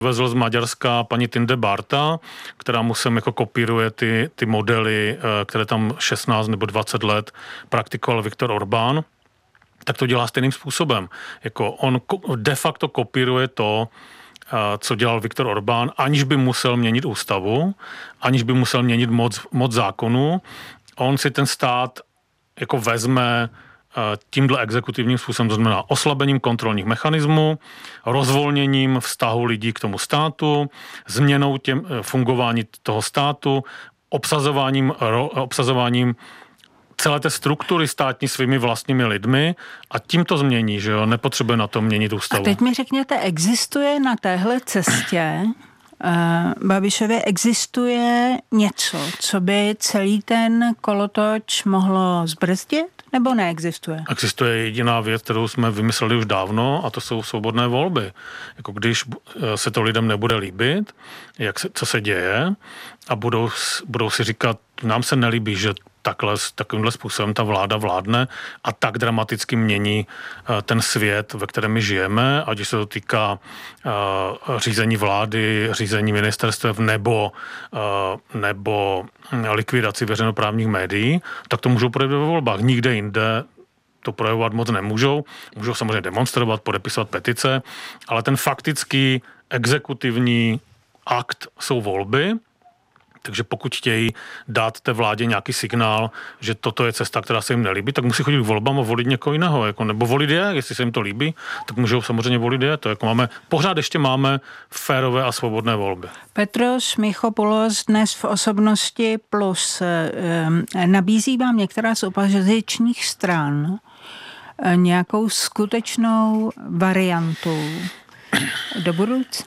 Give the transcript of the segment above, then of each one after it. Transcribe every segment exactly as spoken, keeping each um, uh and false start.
Vezl z Maďarska paní Tinde Barta, která mu sem jako kopíruje ty, ty modely, které tam šestnáct nebo dvacet let praktikoval Viktor Orbán, tak to dělá stejným způsobem. Jako on de facto kopíruje to, co dělal Viktor Orbán, aniž by musel měnit ústavu, aniž by musel měnit moc, moc zákonu. On si ten stát jako vezme tímhle exekutivním způsobem, to znamená oslabením kontrolních mechanismů, rozvolněním vztahu lidí k tomu státu, změnou těm, fungování toho státu, obsazováním, obsazováním celé té struktury státní svými vlastními lidmi a tím to změní, že jo, nepotřebuje na to měnit ústavu. A teď mi řekněte, existuje na téhle cestě uh, Babišově existuje něco, co by celý ten kolotoč mohlo zbrzdit, nebo neexistuje? Existuje jediná věc, kterou jsme vymysleli už dávno, a to jsou svobodné volby. Jako když se to lidem nebude líbit, jak se, co se děje, a budou, budou si říkat, nám se nelíbí, že takhle, takovýmhle způsobem ta vláda vládne a tak dramaticky mění ten svět, ve kterém my žijeme, ať se to týká uh, řízení vlády, řízení ministerstev nebo, uh, nebo likvidaci veřejnoprávních médií, tak to můžou projevit ve volbách. Nikde jinde to projevovat moc nemůžou. Můžou samozřejmě demonstrovat, podepisovat petice, ale ten faktický exekutivní akt jsou volby. Takže pokud chtějí dát té vládě nějaký signál, že toto je cesta, která se jim nelíbí, tak musí chodit k volbám a volit někoho jiného. Jako, nebo volit je, jestli se jim to líbí, tak můžou samozřejmě volit je. To jako máme, pořád ještě máme férové a svobodné volby. Petros Michopoulos dnes v Osobnosti plus nabízí vám některá z opozičních stran nějakou skutečnou variantu do budoucna?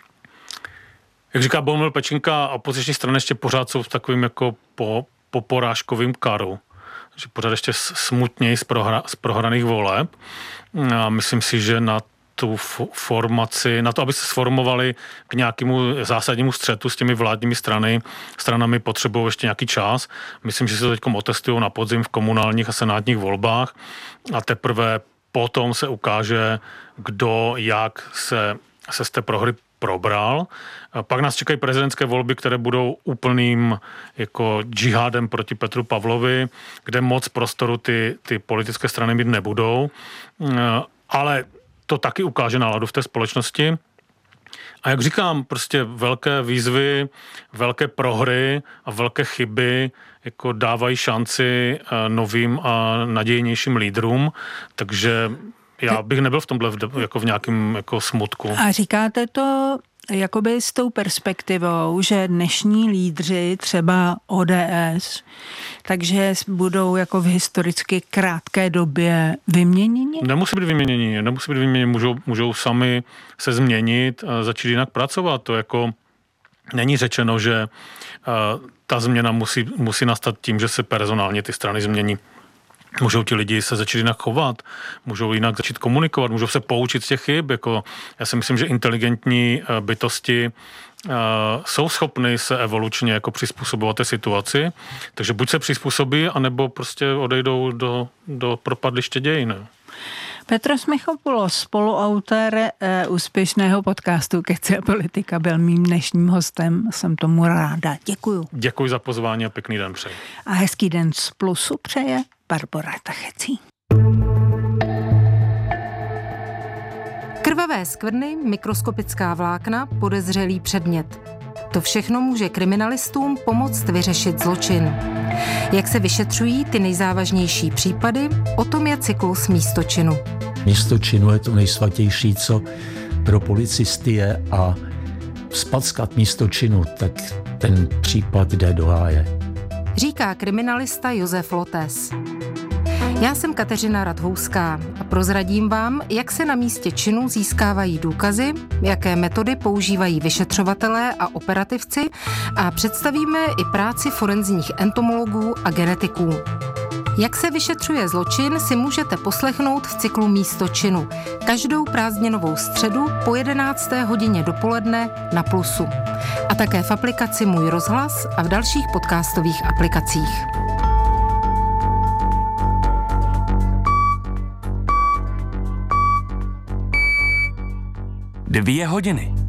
Jak říká Bohumil Pečinka, opoziční strany ještě pořád jsou v takovým jako po, po porážkovým karu. Že pořád ještě smutněji z, prohra, z prohraných voleb. A myslím si, že na tu formaci, na to, aby se sformovali k nějakému zásadnímu střetu s těmi vládními strany, stranami potřebují ještě nějaký čas. Myslím, že se to teď otestují na podzim v komunálních a senátních volbách a teprve potom se ukáže, kdo jak se, se z té prohry probral. Pak nás čekají prezidentské volby, které budou úplným jako džihádem proti Petru Pavlovi, kde moc prostoru ty, ty politické strany mít nebudou. Ale to taky ukáže náladu v té společnosti. A jak říkám, prostě velké výzvy, velké prohry a velké chyby jako dávají šanci novým a nadějnějším lídrům, takže já bych nebyl v tomhle jako v nějakém jako smutku. A říkáte to jakoby s tou perspektivou, že dnešní lídři, třeba O D S, takže budou jako v historicky krátké době vyměněni? Nemusí být vyměněni, nemusí být vyměněni, můžou, můžou sami se změnit a začít jinak pracovat. To jako není řečeno, že uh, ta změna musí, musí nastat tím, že se personálně ty strany změní. Můžou ti lidi se začít jinak chovat, můžou jinak začít komunikovat, můžou se poučit z těch chyb. Jako, já si myslím, že inteligentní bytosti uh, jsou schopny se evolučně jako přizpůsobovat té situaci, takže buď se přizpůsobí, anebo prostě odejdou do, do propadliště dějin. Petros Michopoulos, spoluautor e, úspěšného podcastu Keci a politika, byl mým dnešním hostem. Jsem tomu ráda. Děkuju. Děkuji za pozvání a pěkný den přeji. A hezký den z Plusu přeje Barbora Tachecí. Krvavé skvrny, mikroskopická vlákna, podezřelý předmět. To všechno může kriminalistům pomoct vyřešit zločin. Jak se vyšetřují ty nejzávažnější případy, o tom je cyklus Místo činu. Místo činu je to nejsvatější, co pro policisty je, a vzpackat místo činu, tak ten případ jde do háje. Říká kriminalista Josef Lotes. Já jsem Kateřina Radhouská a prozradím vám, jak se na místě činu získávají důkazy, jaké metody používají vyšetřovatelé a operativci a představíme i práci forenzních entomologů a genetiků. Jak se vyšetřuje zločin, si můžete poslechnout v cyklu Místo činu každou prázdninovou středu po jedenácté hodině dopoledne na Plusu. A také v aplikaci Můj rozhlas a v dalších podcastových aplikacích. Dvě hodiny.